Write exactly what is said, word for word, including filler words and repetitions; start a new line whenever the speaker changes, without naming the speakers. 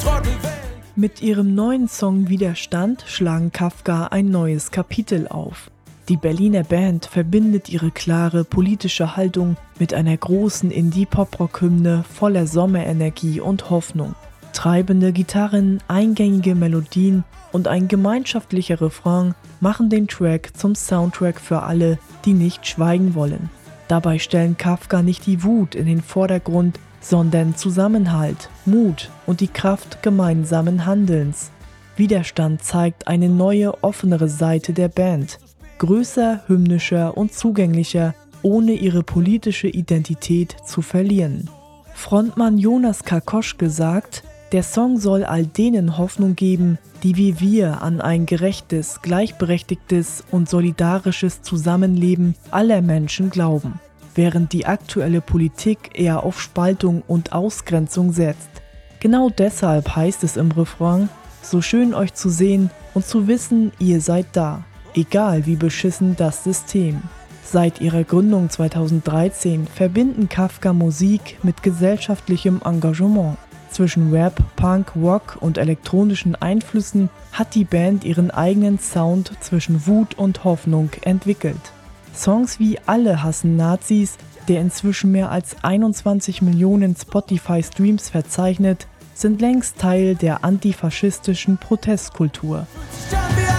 Mit ihrem neuen Song Widerstand schlagen Kafka ein neues Kapitel auf. Die Berliner Band verbindet ihre klare politische Haltung mit einer großen Indie-Pop-Rock-Hymne voller Sommerenergie und Hoffnung. Treibende Gitarren, eingängige Melodien und ein gemeinschaftlicher Refrain machen den Track zum Soundtrack für alle, die nicht schweigen wollen. Dabei stellen Kafka nicht die Wut in den Vordergrund, sondern Zusammenhalt, Mut und die Kraft gemeinsamen Handelns. Widerstand zeigt eine neue, offenere Seite der Band. Größer, hymnischer und zugänglicher, ohne ihre politische Identität zu verlieren. Frontmann Jonas Karkoschke sagt, der Song soll all denen Hoffnung geben, die wie wir an ein gerechtes, gleichberechtigtes und solidarisches Zusammenleben aller Menschen glauben, während die aktuelle Politik eher auf Spaltung und Ausgrenzung setzt. Genau deshalb heißt es im Refrain, so schön euch zu sehen und zu wissen, ihr seid da, egal wie beschissen das System. Seit ihrer Gründung zweitausenddreizehn verbinden Kafka Musik mit gesellschaftlichem Engagement. Zwischen Rap, Punk, Rock und elektronischen Einflüssen hat die Band ihren eigenen Sound zwischen Wut und Hoffnung entwickelt. Songs wie Alle hassen Nazis, der inzwischen mehr als einundzwanzig Millionen Spotify-Streams verzeichnet, sind längst Teil der antifaschistischen Protestkultur.